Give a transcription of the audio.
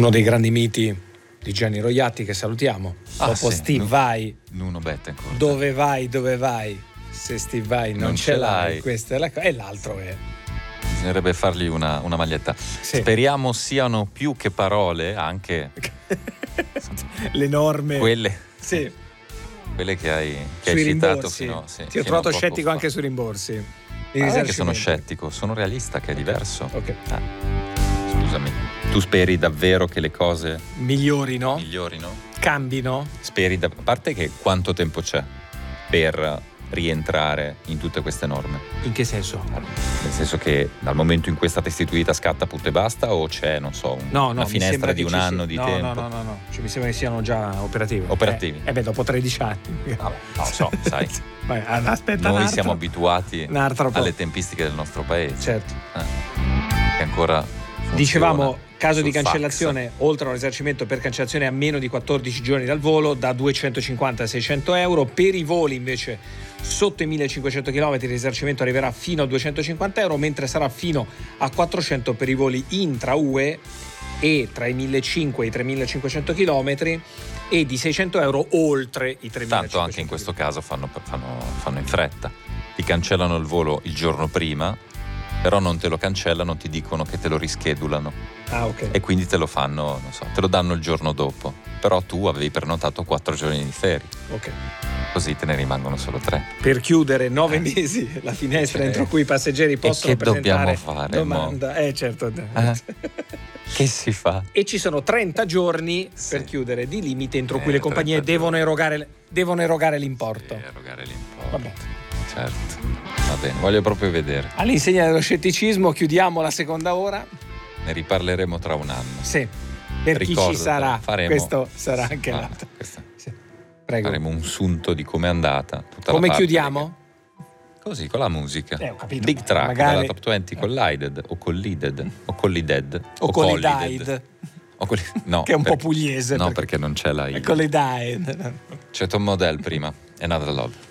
uno dei grandi miti di Gianni Roiatti, che salutiamo. Dopo sì. Steve Vai, Nuno Bettencourt. dove vai? Se Steve Vai non ce l'hai, questa è la cosa. E l'altro è... Bisognerebbe fargli una maglietta. Sì. Speriamo siano più che parole, anche le norme. quelle che hai sui citato rimborsi. fino Ti ho trovato scettico anche sui rimborsi. Non è che sono scettico, sono realista, che è diverso. Ok. Scusami, tu speri davvero che le cose Migliorino? Cambino? Speri a parte che quanto tempo c'è per rientrare in tutte queste norme? In che senso? Nel senso che dal momento in cui è stata istituita scatta punto e basta, o c'è, non so, una finestra di un anno di tempo? No. Cioè, mi sembra che siano già operativi. Dopo 13 anni. Non lo so, sai. Aspetta, noi siamo abituati alle tempistiche del nostro paese. Certo. Che ancora funziona. Dicevamo, caso di cancellazione, fax. oltre a un risarcimento per cancellazione a meno di 14 giorni dal volo, da 250 a 600 euro. Per i voli invece sotto i 1500 km il risarcimento arriverà fino a 250 euro, mentre sarà fino a 400 per i voli intra-UE e tra i 1500 e i 3500 km, e di 600 euro oltre i 3500. Tanto anche in questo caso fanno in fretta. Ti cancellano il volo il giorno prima, però non te lo cancellano, ti dicono che te lo rischedulano. Ok. E quindi te lo fanno, non so, te lo danno il giorno dopo. Però tu avevi prenotato 4 giorni di ferie. Ok. Così te ne rimangono solo 3. Per chiudere 9 mesi la finestra entro cui i passeggeri possono presentare domanda. Certo. Che si fa? E ci sono 30 giorni per chiudere di limite entro cui le compagnie devono erogare l'importo. Vabbè. Certo. Va bene, voglio proprio vedere. All'insegna dello scetticismo chiudiamo la seconda ora. Ne riparleremo tra un anno. Sì. Per chi ci sarà. Questo sarà anche l'altro. Sì. Prego. Faremo un sunto di come è andata. Come chiudiamo? Così, con la musica. Ho capito. Big track magari... della Top 20 Collided o Collided o Collided o Collided. No, che è un po' pugliese. No, perché non c'è la I. Collided. C'è Tom Model prima. Another Love.